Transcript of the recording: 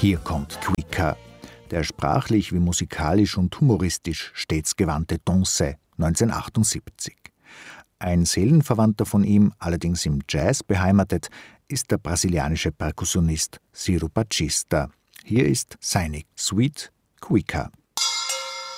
Hier kommt Quica, der sprachlich wie musikalisch und humoristisch stets gewandte Doncey 1978. Ein Seelenverwandter von ihm, allerdings im Jazz beheimatet, ist der brasilianische Perkussionist Ciro Batista. Hier ist seine Suite Quica.